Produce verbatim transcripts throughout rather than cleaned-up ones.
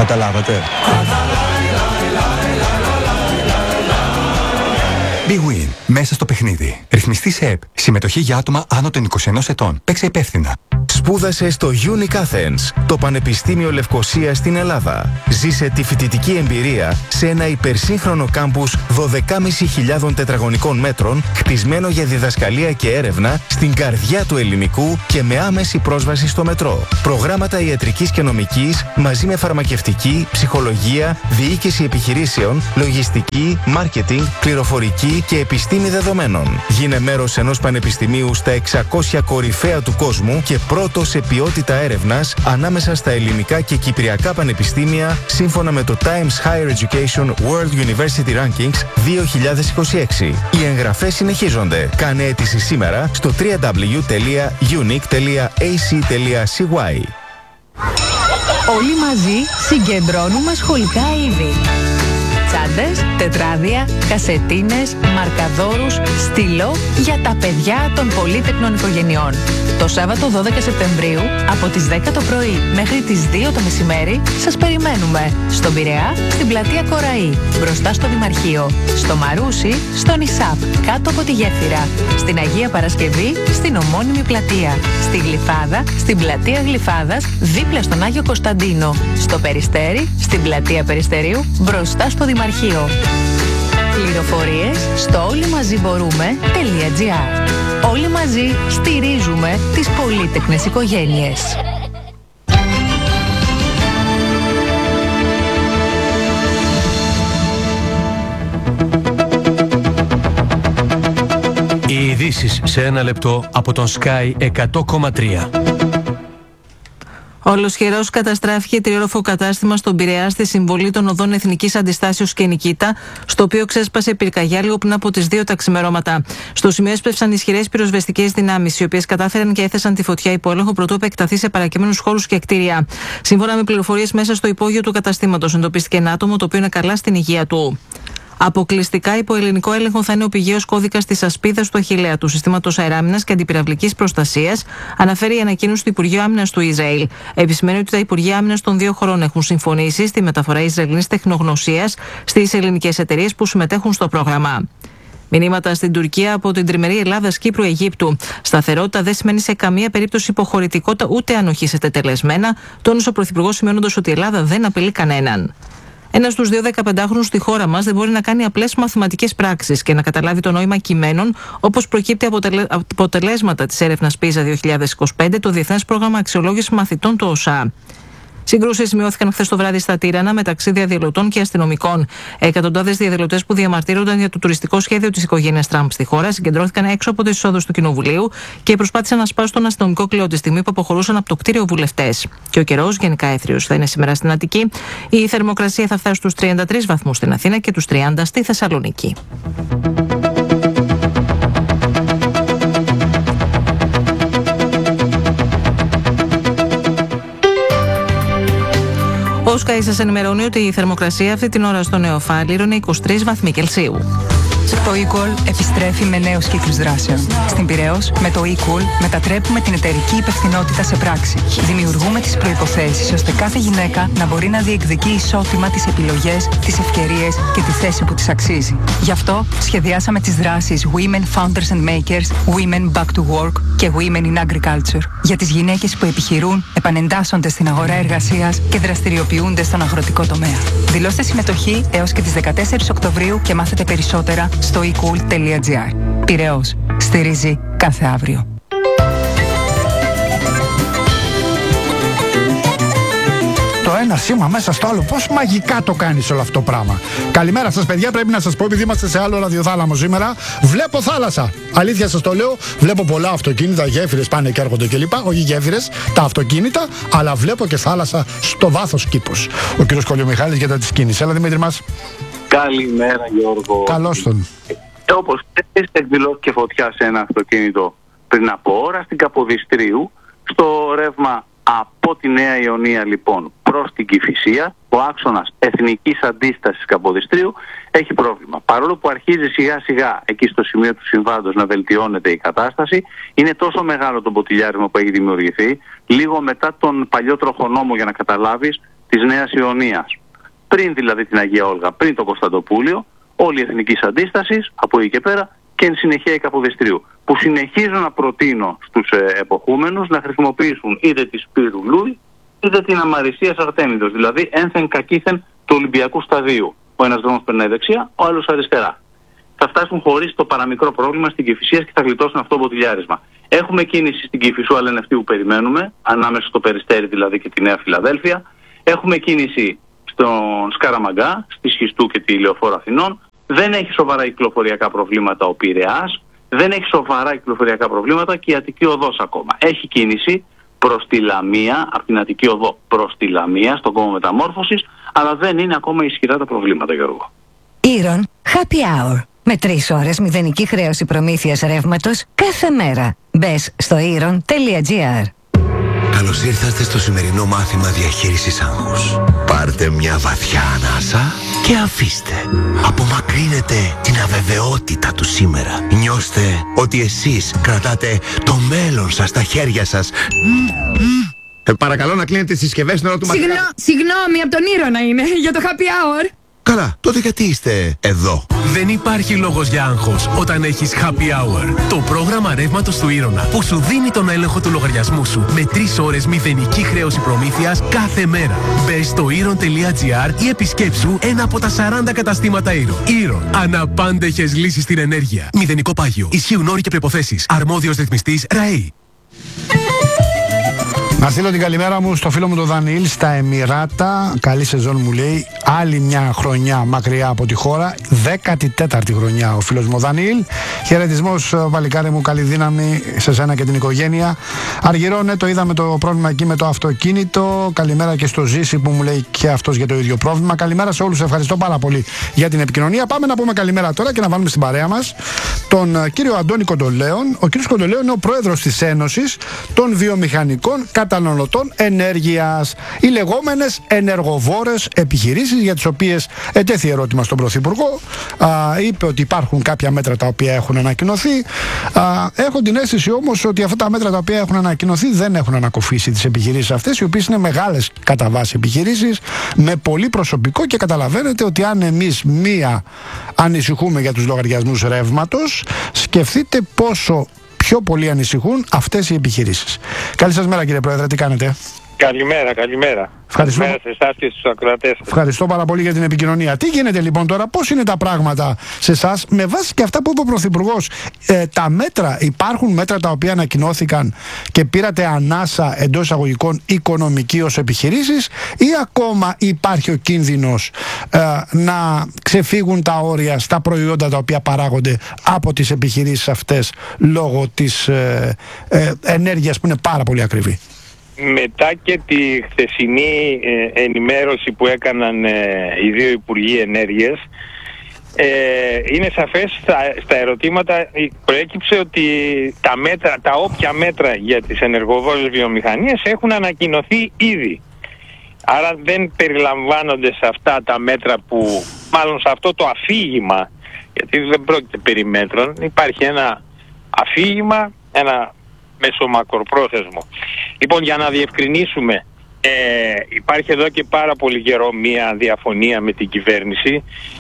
Καταλάβατε? Big Win. Μέσα στο παιχνίδι. Ρυθμιστή σε ΕΠ. Συμμετοχή για άτομα άνω των είκοσι ενός ετών. Παίξε υπεύθυνα. Σπούδασε στο Unique Athens, το Πανεπιστήμιο Λευκωσίας στην Ελλάδα. Ζήσε τη φοιτητική εμπειρία σε ένα υπερσύγχρονο κάμπους δώδεκα χιλιάδες πεντακόσια τετραγωνικών μέτρων, χτισμένο για διδασκαλία και έρευνα στην καρδιά του ελληνικού και με άμεση πρόσβαση στο μετρό. Προγράμματα ιατρικής και νομικής μαζί με φαρμακευτική, ψυχολογία, διοίκηση επιχειρήσεων, λογιστική, μάρκετινγκ, πληροφορική και επιστήμη δεδομένων. Γίνε μέρος ενός πανεπιστημίου στα εξακόσια κορυφαία του κόσμου και πρώτο σε ποιότητα έρευνας ανάμεσα στα ελληνικά και κυπριακά πανεπιστήμια σύμφωνα με το Times Higher Education World University Rankings δύο χιλιάδες είκοσι έξι. Οι εγγραφές συνεχίζονται. Κάνε αίτηση σήμερα στο double-u double-u double-u τελεία unique τελεία a c τελεία c y. Όλοι μαζί συγκεντρώνουμε σχολικά είδη. Τσάντες, τετράδια, κασετίνες, μαρκαδόρους, στυλό για τα παιδιά των πολύτεκνων οικογενειών. Το Σάββατο δώδεκα Σεπτεμβρίου από τις δέκα το πρωί μέχρι τις δύο το μεσημέρι σας περιμένουμε στον Πειραιά, στην πλατεία Κοραή, μπροστά στο Δημαρχείο, στο Μαρούσι, στο Νησάπ, κάτω από τη Γέφυρα, στην Αγία Παρασκευή, στην ομώνυμη πλατεία, στη Γλυφάδα, στην πλατεία Γλυφάδας, δίπλα στον Άγιο Κωνσταντίνο, στο Περιστέρι, στην πλατεία Περιστερίου, μπροστά στο Δημαρχείο. Πληροφορίες στο όλοιμαζιμπορούμε.gr. Όλοι μαζί στηρίζουμε τις πολύτεκνες οικογένειες. Οι ειδήσεις σε ένα λεπτό από τον Sky εκατό κόμμα τρία. Ολοσχερός καταστράφηκε τριώροφο κατάστημα στον Πειραιά στη συμβολή των οδών Εθνικής Αντιστάσεως και Νικήτα, στο οποίο ξέσπασε πυρκαγιά λίγο πριν από τις δύο τα ξημερώματα. Στο σημείο έσπευσαν ισχυρές πυροσβεστικές δυνάμεις, οι οποίες κατάφεραν και έθεσαν τη φωτιά υπό έλεγχο προτού επεκταθεί σε παρακείμενους χώρους και κτίρια. Σύμφωνα με πληροφορίες, μέσα στο υπόγειο του καταστήματος εντοπίστηκε ένα άτομο το οποίο είναι καλά στην υγεία του. Αποκλειστικά υπό ελληνικό έλεγχο θα είναι ο πηγαίος κώδικας της ασπίδας του Αχιλλέα του Συστήματος Αεράμινας και Αντιπυραυλικής Προστασίας, αναφέρει η ανακοίνωση του Υπουργείου Άμυνας του Ισραήλ. Επισημαίνει ότι τα Υπουργεία Άμυνας των δύο χωρών έχουν συμφωνήσει στη μεταφορά Ισραηλινής τεχνογνωσίας στις ελληνικές εταιρείες που συμμετέχουν στο πρόγραμμα. Μηνύματα στην Τουρκία από την τριμερή Ελλάδα-Κύπρου-Αιγύπτου. Σταθερότητα δεν σημαίνει σε καμία περίπτωση υποχωρητικότητα ούτε ανοχή σε τετελεσμένα, τόνισε ο Πρωθυπουργός, σημειώνοντας ότι η Ελλάδα δεν απειλεί κανέναν. Ένας στους δύο δεκαπεντάχρονους στη χώρα μας δεν μπορεί να κάνει απλές μαθηματικές πράξεις και να καταλάβει το νόημα κειμένων, όπως προκύπτει από αποτελε... αποτελέσματα της έρευνας πίζα δύο χιλιάδες είκοσι πέντε, το Διεθνές Πρόγραμμα Αξιολόγησης Μαθητών του ΟΣΑ. Συγκρούσεις σημειώθηκαν χθες το βράδυ στα Τύρανα μεταξύ διαδηλωτών και αστυνομικών. Εκατοντάδες διαδηλωτές που διαμαρτύρονταν για το τουριστικό σχέδιο της οικογένειας Τραμπ στη χώρα συγκεντρώθηκαν έξω από τις εισόδους του Κοινοβουλίου και προσπάθησαν να σπάσουν τον αστυνομικό κλειό τη στιγμή που αποχωρούσαν από το κτίριο βουλευτές. Και ο καιρός γενικά έθριος θα είναι σήμερα στην Αττική. Η θερμοκρασία θα φτάσει στους τριάντα τρεις βαθμούς στην Αθήνα και τους τριάντα στη Θεσσαλονίκη. Ο Sky σας ενημερώνει ότι η θερμοκρασία αυτή την ώρα στο Νεοφάλιρο είναι είκοσι τρεις βαθμοί Κελσίου. Το eCall επιστρέφει με νέους κύκλους δράσεων. Στην Πειραιώς, με το eCall μετατρέπουμε την εταιρική υπευθυνότητα σε πράξη. Δημιουργούμε τις προϋποθέσεις ώστε κάθε γυναίκα να μπορεί να διεκδικεί ισότιμα τις επιλογές, τις ευκαιρίες και τη θέση που της αξίζει. Γι' αυτό σχεδιάσαμε τις δράσεις Women Founders and Makers, Women Back to Work και Women in Agriculture για τις γυναίκες που επιχειρούν, επανεντάσσονται στην αγορά εργασίας και δραστηριοποιούνται στον αγροτικό τομέα. Δηλώστε συμμετοχή έως και τις δεκατέσσερις Οκτωβρίου και μάθετε περισσότερα στο e cool τελεία gr. Πειραιώς. Στηρίζει κάθε αύριο. Το ένα σήμα μέσα στο άλλο, πώς μαγικά το κάνεις όλο αυτό το πράγμα. Καλημέρα σας, παιδιά. Πρέπει να σας πω, επειδή είμαστε σε άλλο ραδιοθάλαμο σήμερα, βλέπω θάλασσα. Αλήθεια σας το λέω. Βλέπω πολλά αυτοκίνητα, γέφυρες πάνε και έρχονται κλπ. Όχι γέφυρες, τα αυτοκίνητα, αλλά βλέπω και θάλασσα στο βάθος κήπους. Ο κύριος Κολιομιχάλης για τα της κίνησης. Έλα, Δημήτρη μας. Καλημέρα, Γιώργο. Καλώς τον. Ε, όπως ξέρεις, εκδηλώθηκε φωτιά σε ένα αυτοκίνητο πριν από ώρα στην Καποδιστρίου, στο ρεύμα από τη Νέα Ιωνία λοιπόν προς την Κηφισία. Ο άξονας εθνικής αντίστασης Καποδιστρίου έχει πρόβλημα. Παρόλο που αρχίζει σιγά σιγά εκεί στο σημείο του συμβάντος να βελτιώνεται η κατάσταση, είναι τόσο μεγάλο το ποτηλιάρισμα που έχει δημιουργηθεί, λίγο μετά τον παλιό τροχονόμο, για να καταλάβεις, της Νέας Ιωνίας, πριν δηλαδή την Αγία Όλγα, πριν το Κωνσταντοπούλιο, όλη η εθνικής αντίστασης, από εκεί και πέρα, και εν συνεχεία η Καποδιστρίου, που συνεχίζω να προτείνω στους ε, εποχούμενους να χρησιμοποιήσουν είτε τη Σπύρου Λούι, είτε την Αμαρισίας Αρτέμιδος, δηλαδή ένθεν κακήθεν του Ολυμπιακού σταδίου. Ο ένας δρόμος περνάει δεξιά, ο άλλος αριστερά. Θα φτάσουν χωρίς το παραμικρό πρόβλημα στην Κηφισίας και θα γλιτώσουν αυτό το μποτιλιάρισμα. Έχουμε κίνηση στην Κηφισού Αλενευτή που περιμένουμε, ανάμεσα στο Περιστέρι δηλαδή και τη Νέα Φιλαδέλφια. Έχουμε κίνηση στον Σκαραμαγκά, στη Σχιστού και τη Λεωφόρο Αθηνών. Δεν έχει σοβαρά κυκλοφοριακά προβλήματα ο Πειραιάς. Δεν έχει σοβαρά κυκλοφοριακά προβλήματα και η Αττική Οδός ακόμα. Έχει κίνηση προς τη Λαμία, από την Αττική Οδό προς τη Λαμία, στον κόμμα Μεταμόρφωσης, αλλά δεν είναι ακόμα ισχυρά τα προβλήματα, Γιώργο. Ήρων Happy Hour. Με τρεις ώρες μηδενική χρέωση προμήθειας ρεύματος κάθε μέρα. Μπες στο ήρων τελεία τζι άρ. Καλώς ήρθατε στο σημερινό μάθημα διαχείρισης άγχους. Πάρτε μια βαθιά ανάσα και αφήστε. Απομακρύνετε την αβεβαιότητα του σήμερα. Νιώστε ότι εσείς κρατάτε το μέλλον σας στα χέρια σας. Ε, παρακαλώ να κλείνετε τις συσκευές στην ώρα του μαθήματος. Συγγνώ, συγγνώμη, από τον Ήρωνα είναι, για το happy hour. Καλά, τότε γιατί είστε εδώ? Δεν υπάρχει λόγος για άγχος όταν έχεις Happy Hour. Το πρόγραμμα ρεύματος του Ήρωνα που σου δίνει τον έλεγχο του λογαριασμού σου με τρεις ώρες μηδενική χρέωση προμήθειας κάθε μέρα. Μπες στο ήρων τελεία τζι άρ ή επισκέψου ένα από τα σαράντα καταστήματα Ήρων. Ήρων. Αναπάντεχες λύσεις στην ενέργεια. Μηδενικό πάγιο. Ισχύουν όροι και προϋποθέσεις. Αρμόδιος ρυθμιστής ΡΑΗ. Να στείλω την καλημέρα μου στο φίλο μου τον Δανιήλ στα Εμιράτα. Καλή σεζόν μου λέει. Άλλη μια χρονιά μακριά από τη χώρα. δέκατη τέταρτη χρονιά ο φίλος μου ο Δανιήλ. Χαιρετισμός παλικάρι μου, καλή δύναμη σε σένα και την οικογένεια. Αργυρό, ναι, το είδαμε το πρόβλημα εκεί με το αυτοκίνητο. Καλημέρα και στο Ζήση που μου λέει και αυτός για το ίδιο πρόβλημα. Καλημέρα σε όλους, ευχαριστώ πάρα πολύ για την επικοινωνία. Πάμε να πούμε καλημέρα τώρα και να βάλουμε στην παρέα μας τον κύριο Αντώνη Κοντολέον. Ο κύριος Κοντολέον είναι ο πρόεδρος της Ένωσης των Βιομηχανικών Καταναλωτών Ενέργειας. Οι λεγόμενες ενεργοβόρες επιχειρήσεις, για τις οποίες ετέθη ερώτημα στον Πρωθυπουργό. Α, είπε ότι υπάρχουν κάποια μέτρα τα οποία έχουν ανακοινωθεί. Α, έχω την αίσθηση όμως ότι αυτά τα μέτρα τα οποία έχουν ανακοινωθεί δεν έχουν ανακοφίσει τις επιχειρήσεις αυτές, οι οποίες είναι μεγάλες κατά βάση επιχειρήσεις με πολύ προσωπικό, και καταλαβαίνετε ότι αν εμείς μία ανησυχούμε για τους λογαριασμούς ρεύματος, σκεφτείτε πόσο πιο πολύ ανησυχούν αυτές οι επιχειρήσεις. Καλή σας μέρα, κύριε Πρόεδρε, τι κάνετε? Καλημέρα, καλημέρα. Ευχαριστώ. Καλημέρα σε εσάς και στους ακροατές. Ευχαριστώ πάρα πολύ για την επικοινωνία. Τι γίνεται λοιπόν τώρα, πώς είναι τα πράγματα σε εσάς, με βάση και αυτά που είπε ο Πρωθυπουργός? Ε, τα μέτρα, υπάρχουν μέτρα τα οποία ανακοινώθηκαν και πήρατε ανάσα εντός εισαγωγικών οικονομική ως επιχειρήσεις, ή ακόμα υπάρχει ο κίνδυνος ε, να ξεφύγουν τα όρια στα προϊόντα τα οποία παράγονται από τις επιχειρήσεις αυτές λόγω της ε, ε, ενέργειας που είναι πάρα πολύ ακριβή? Μετά και τη χθεσινή ε, ενημέρωση που έκαναν ε, οι δύο Υπουργοί Ενέργειας, ε, είναι σαφές στα, στα ερωτήματα προέκυψε ότι τα, μέτρα, τα όποια μέτρα για τις ενεργοβόρες βιομηχανίες έχουν ανακοινωθεί ήδη. Άρα δεν περιλαμβάνονται σε αυτά τα μέτρα που, μάλλον σε αυτό το αφήγημα, γιατί δεν πρόκειται περί μέτρων, υπάρχει ένα αφήγημα, ένα μεσομακροπρόθεσμο. Λοιπόν, για να διευκρινίσουμε, ε, υπάρχει εδώ και πάρα πολύ καιρό μία διαφωνία με την κυβέρνηση.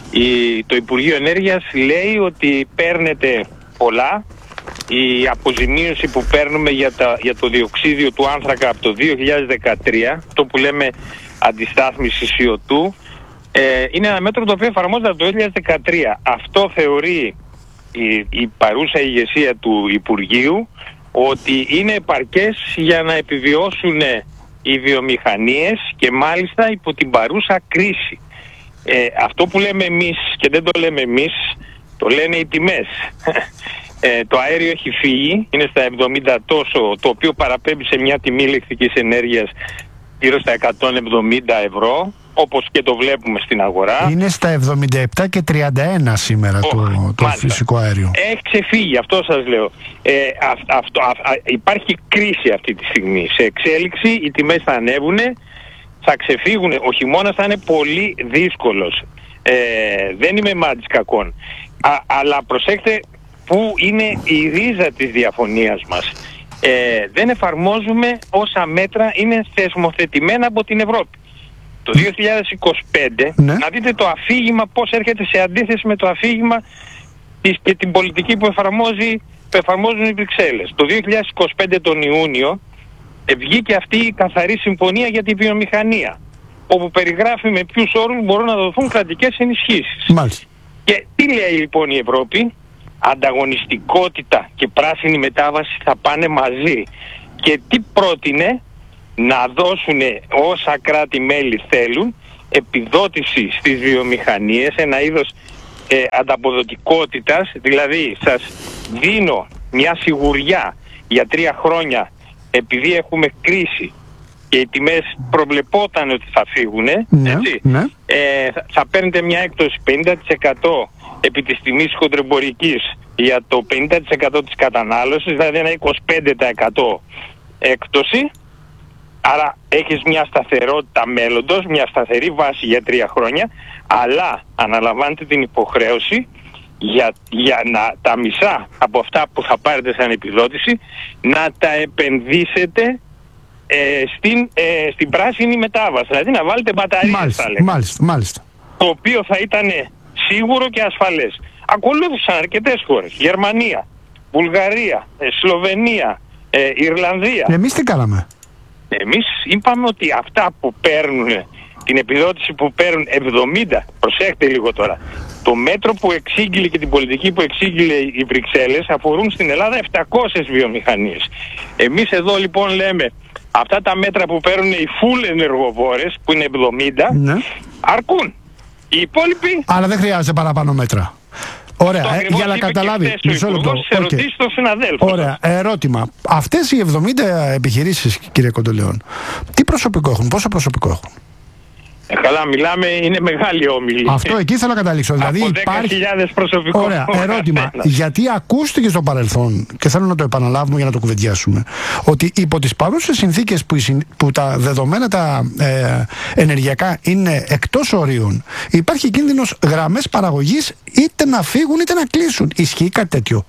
Η, το Υπουργείο Ενέργειας λέει ότι παίρνετε πολλά. Η αποζημίωση που παίρνουμε για, τα, για το διοξίδιο του άνθρακα από το δύο χιλιάδες δεκατρία, το που λέμε αντιστάθμιση σι ο δύο, ε, είναι ένα μέτρο το οποίο εφαρμόζεται από το δύο χιλιάδες δεκατρία. Αυτό θεωρεί η, η παρούσα ηγεσία του Υπουργείου ότι είναι επαρκές για να επιβιώσουν οι βιομηχανίες, και μάλιστα υπό την παρούσα κρίση. Ε, αυτό που λέμε εμείς, και δεν το λέμε εμείς, το λένε οι τιμές. Ε, το αέριο έχει φύγει, είναι στα εβδομήντα τόσο, το οποίο παραπέμπει σε μια τιμή ηλεκτρικής ενέργειας γύρω στα εκατόν εβδομήντα ευρώ, όπως και το βλέπουμε στην αγορά. Είναι στα εβδομήντα επτά και τριάντα ένα σήμερα oh, το, το φυσικό αέριο. Έχει ξεφύγει, αυτό σας λέω. Ε, α, αυτό, α, α, υπάρχει κρίση αυτή τη στιγμή. Σε εξέλιξη, οι τιμές θα ανέβουν, θα ξεφύγουν. Ο χειμώνας θα είναι πολύ δύσκολος. Ε, δεν είμαι μάτης κακών. Α, αλλά προσέξτε πού είναι η ρίζα της διαφωνίας μας. Ε, δεν εφαρμόζουμε όσα μέτρα είναι θεσμοθετημένα από την Ευρώπη. το δύο χιλιάδες είκοσι πέντε, ναι. να δείτε το αφήγημα πώς έρχεται σε αντίθεση με το αφήγημα της, και την πολιτική που, εφαρμόζει, που εφαρμόζουν οι Βρυξέλλες. Το δύο χιλιάδες είκοσι πέντε τον Ιούνιο ε, βγήκε αυτή η καθαρή συμφωνία για τη βιομηχανία, όπου περιγράφει με ποιους όρους μπορούν να δοθούν κρατικές ενισχύσεις. Μάλιστα. Και τι λέει λοιπόν η Ευρώπη? Ανταγωνιστικότητα και πράσινη μετάβαση θα πάνε μαζί. Και τι πρότεινε? Να δώσουν όσα κράτη-μέλη θέλουν επιδότηση στις βιομηχανίες, ένα είδος ε, ανταποδοτικότητας, δηλαδή σας δίνω μια σιγουριά για τρία χρόνια επειδή έχουμε κρίση και οι τιμές προβλεπόταν ότι θα φύγουν, ναι, έτσι, ναι. Ε, θα, θα παίρνετε μια έκπτωση πενήντα τοις εκατό επί της τιμής χοντρεμπορικής για το πενήντα τοις εκατό της κατανάλωσης, δηλαδή ένα είκοσι πέντε τοις εκατό έκπτωση. Άρα έχεις μια σταθερότητα μέλλοντος, μια σταθερή βάση για τρία χρόνια, αλλά αναλαμβάνετε την υποχρέωση για, για να τα μισά από αυτά που θα πάρετε σαν επιδότηση να τα επενδύσετε ε, στην, ε, στην πράσινη μετάβαση, δηλαδή να βάλετε μπαταρίες, μάλιστα, θα λέγαμε. μάλιστα, μάλιστα. Το οποίο θα ήταν σίγουρο και ασφαλές. Ακολούθησαν αρκετές χώρες, Γερμανία, Βουλγαρία, ε, Σλοβενία, ε, Ιρλανδία. Εμείς τι κάναμε? Εμείς είπαμε ότι αυτά που παίρνουν, την επιδότηση που παίρνουν εβδομήντα, προσέχτε λίγο τώρα, το μέτρο που εξήγηλε και την πολιτική που εξήγηλε οι Βρυξέλλες αφορούν στην Ελλάδα επτακόσιες βιομηχανίες. Εμείς εδώ λοιπόν λέμε αυτά τα μέτρα που παίρνουν οι full ενεργοβόρες, που είναι εβδομήντα, ναι, αρκούν. Οι υπόλοιποι... Αλλά δεν χρειάζεται παραπάνω μέτρα. Ωραία, ε, για να καταλάβει. Μισό λεπτό. Okay. Ωραία, ερώτημα. Αυτές οι εβδομήντα επιχειρήσεις, κύριε Κοντολεόν, τι προσωπικό έχουν, πόσο προσωπικό έχουν? Ε, καλά, μιλάμε, είναι μεγάλη όμιλη. Αυτό εκεί θέλω να καταλήξω. Δηλαδή από δέκα χιλιάδες προσωπικό. Ωραία, ερώτημα. Γιατί ακούστηκε στο παρελθόν, και θέλω να το επαναλάβουμε για να το κουβεντιάσουμε, ότι υπό τις παρούσες συνθήκες που, που τα δεδομένα τα ε, ενεργειακά είναι εκτός ορίων, υπάρχει κίνδυνος γραμμές παραγωγής είτε να φύγουν είτε να κλείσουν. Ισχύει κάτι τέτοιο?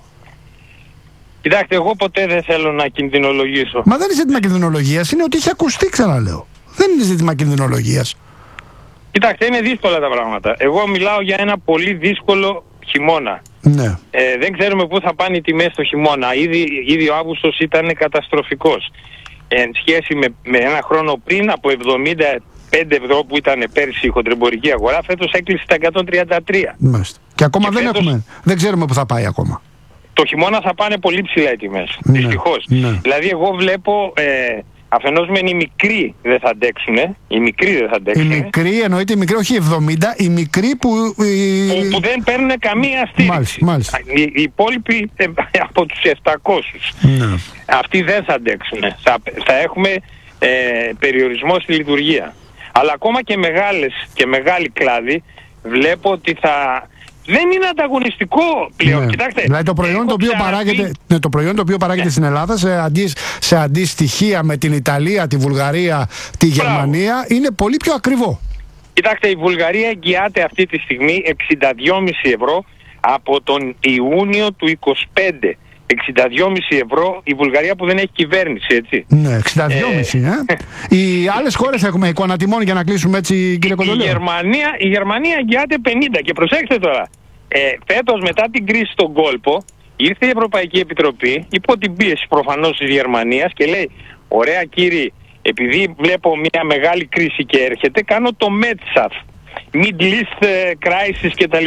Κοιτάξτε, εγώ ποτέ δεν θέλω να κινδυνολογήσω. Μα δεν είναι ζήτημα κινδυνολογίας, είναι ότι έχει ακουστεί, ξαναλέω. Δεν είναι ζήτημα κινδυνολογίας. Κοιτάξτε, είναι δύσκολα τα πράγματα. Εγώ μιλάω για ένα πολύ δύσκολο χειμώνα. Ναι. Ε, δεν ξέρουμε πού θα πάνε οι τιμές το χειμώνα. Ήδη, ήδη ο Αύγουστος ήταν καταστροφικός. Ε, εν σχέση με, με ένα χρόνο πριν, από εβδομήντα πέντε ευρώ που ήταν πέρσι η χοντρεμπορική αγορά, φέτος έκλεισε στα εκατόν τριάντα τρία. Μάλιστα. Και ακόμα και δεν φέτος, έχουμε, δεν ξέρουμε πού θα πάει ακόμα. Το χειμώνα θα πάνε πολύ ψηλά οι τιμές, ναι, δυστυχώς. Ναι. Δηλαδή εγώ βλέπω... Ε, αφενός μεν οι μικροί δεν θα αντέξουνε, οι μικροί δεν θα αντέξουνε. Οι μικροί, εννοείται οι μικροί, όχι εβδομήντα, οι μικροί που... Που, που δεν παίρνουν καμία στήριξη. Μάλιστα, μάλιστα. Οι, οι υπόλοιποι ε, από τους επτακόσιους. Ναι. Αυτοί δεν θα αντέξουνε. Θα, θα έχουμε ε, περιορισμό στη λειτουργία. Αλλά ακόμα και μεγάλες και μεγάλοι κλάδοι βλέπω ότι θα... Δεν είναι ανταγωνιστικό πλέον. Ναι. Κοιτάξτε, δηλαδή το προϊόν το οποίο, παράγεται, ναι, το προϊόν το οποίο παράγεται ναι. στην Ελλάδα σε, αντί, σε αντιστοιχεία με την Ιταλία, τη Βουλγαρία, τη Μπράβο. Γερμανία είναι πολύ πιο ακριβό. Κοιτάξτε, η Βουλγαρία εγγυάται αυτή τη στιγμή εξήντα δυόμισι ευρώ από τον Ιούνιο του είκοσι πέντε. εξήντα δυόμισι ευρώ η Βουλγαρία που δεν έχει κυβέρνηση, έτσι. Ναι, εξήντα δυόμισι ε. ε. Οι άλλες χώρες έχουμε εικόνα τιμών για να κλείσουμε έτσι, κύριε Κοντολέο. Η Γερμανία, η Γερμανία εγγυάται πενήντα και προσέξτε τώρα. Ε, φέτος μετά την κρίση στον κόλπο ήρθε η Ευρωπαϊκή Επιτροπή υπό την πίεση προφανώς της Γερμανίας και λέει ωραία κύριοι, επειδή βλέπω μια μεγάλη κρίση και έρχεται, κάνω το ΜΕΤΣΑΦ, Middle East Crisis κτλ.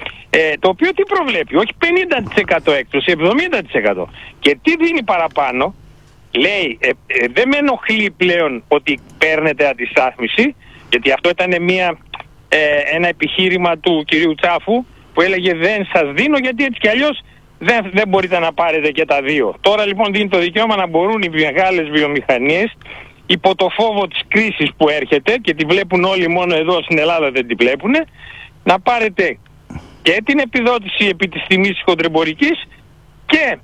Ε, το οποίο τι προβλέπει? Όχι πενήντα τοις εκατό έκπτωση, εβδομήντα τοις εκατό. Και τι δίνει παραπάνω? Λέει ε, ε, δεν με ενοχλεί πλέον ότι παίρνετε αντιστάθμιση, γιατί αυτό ήταν μια, ε, ένα επιχείρημα του κυρίου Τσάφου που έλεγε δεν σας δίνω γιατί έτσι κι αλλιώς δεν, δεν μπορείτε να πάρετε και τα δύο. Τώρα λοιπόν δίνει το δικαίωμα να μπορούν οι μεγάλες βιομηχανίες υπό το φόβο της κρίσης που έρχεται και τη βλέπουν όλοι, μόνο εδώ στην Ελλάδα δεν τη βλέπουν, να πάρετε και την επιδότηση επί της τιμής χοντρεμπορικής και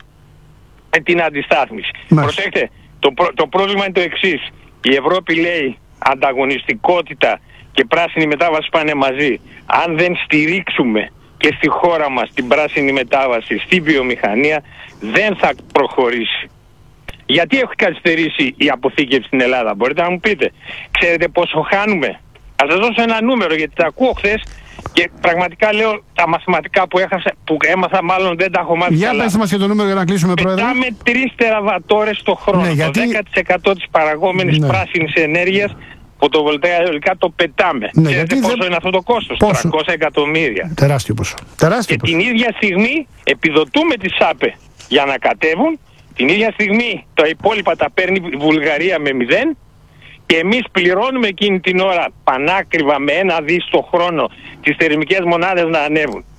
την αντιστάθμιση. Μάλιστα. Προσέξτε, το, προ, το πρόβλημα είναι το εξής. Η Ευρώπη λέει ανταγωνιστικότητα και πράσινη μετάβαση πάνε μαζί. Αν δεν στηρίξουμε και στη χώρα μας την πράσινη μετάβαση, στη βιομηχανία, δεν θα προχωρήσει. Γιατί έχει καθυστερήσει η αποθήκευση στην Ελλάδα? Μπορείτε να μου πείτε? Ξέρετε πόσο χάνουμε? Θα σας δώσω ένα νούμερο γιατί τα ακούω χθες και πραγματικά λέω τα μαθηματικά που, έχασα, που έμαθα μάλλον δεν τα έχω μάθει. Για καλά. πες μας και το νούμερο για να κλείσουμε, Πρόεδρε. Πετάμε τρεις τεραβατόρες το χρόνο. Ναι, γιατί... Το δέκα τοις εκατό της παραγόμενης ναι. πράσινης ενέργειας φωτοβολταϊκά αιωλικά το πετάμε. Ναι, Ξέρετε πόσο δεν... είναι αυτό το κόστος? Πόσο? τριακόσια εκατομμύρια. Τεράστιο ποσό. Τεράστιο και ποσό. την ίδια στιγμή επιδοτούμε τις ΣΑΠΕ για να κατέβουν. Την ίδια στιγμή τα υπόλοιπα τα παίρνει η Βουλγαρία με μηδέν και εμείς πληρώνουμε εκείνη την ώρα πανάκριβα με ένα δις το χρόνο τις θερμικές μονάδες να ανέβουν.